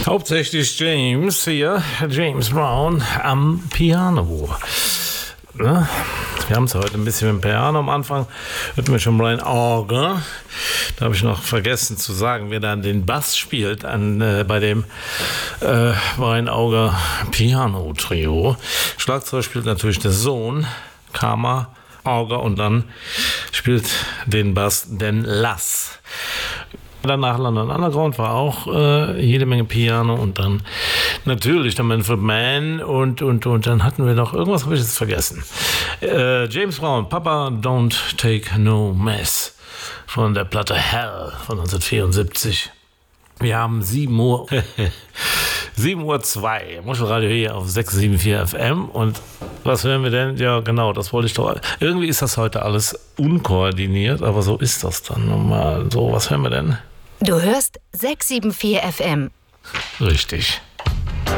Hauptsächlich James hier, James Brown am Piano. Ne? Wir haben es heute ein bisschen mit dem Piano am Anfang. Hörten wir schon Brian Auger. Da habe ich noch vergessen zu sagen, wer dann den Bass spielt bei dem Brian Auger Piano Trio. Schlagzeug spielt natürlich der Sohn, Karma Auger, und dann spielt den Bass Dan Lass. Danach London Underground war auch jede Menge Piano und dann natürlich der Manfred Mann und dann hatten wir noch, irgendwas habe ich jetzt vergessen. James Brown, Papa Don't Take No Mess von der Platte Hell von 1974. Wir haben 7 Uhr, 7:02 Uhr, Muschelradio hier auf 674 FM. Und was hören wir denn? Ja, genau, das wollte ich doch. Irgendwie ist das heute alles unkoordiniert, aber so ist das dann normal. So, was hören wir denn? Du hörst 674 FM. Richtig.